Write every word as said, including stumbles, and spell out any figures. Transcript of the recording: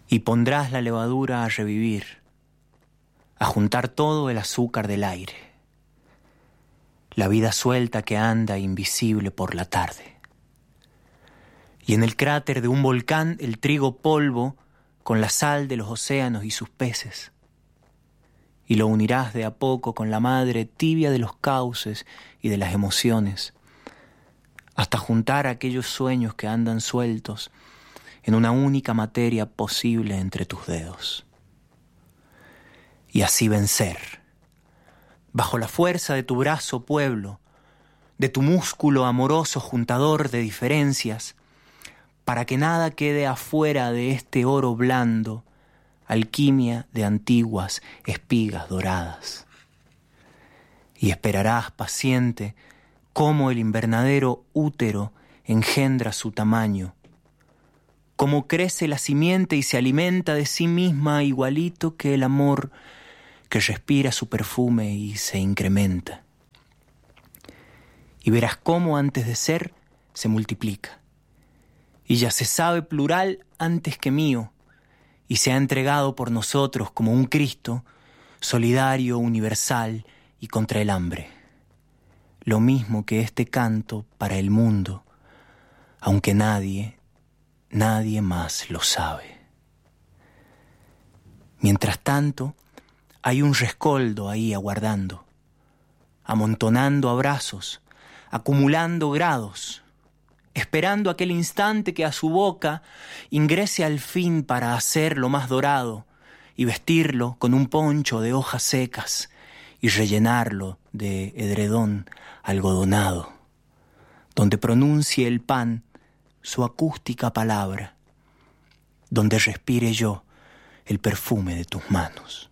Y pondrás la levadura a revivir, a juntar todo el azúcar del aire, la vida suelta que anda invisible por la tarde. Y en el cráter de un volcán el trigo polvo con la sal de los océanos y sus peces. Y lo unirás de a poco con la madre tibia de los cauces y de las emociones, hasta juntar aquellos sueños que andan sueltos en una única materia posible entre tus dedos. Y así vencer, bajo la fuerza de tu brazo pueblo, de tu músculo amoroso juntador de diferencias, para que nada quede afuera de este oro blando, alquimia de antiguas espigas doradas. Y esperarás paciente cómo el invernadero útero engendra su tamaño, cómo crece la simiente y se alimenta de sí misma igualito que el amor que respira su perfume y se incrementa. Y verás cómo antes de ser se multiplica. Y ya se sabe plural antes que mío, y se ha entregado por nosotros como un Cristo solidario, universal y contra el hambre. Lo mismo que este canto para el mundo, aunque nadie, nadie más lo sabe. Mientras tanto, hay un rescoldo ahí aguardando, amontonando abrazos, acumulando grados, esperando aquel instante que a su boca ingrese al fin para hacerlo más dorado y vestirlo con un poncho de hojas secas y rellenarlo de edredón algodonado, donde pronuncie el pan su acústica palabra, donde respire yo el perfume de tus manos.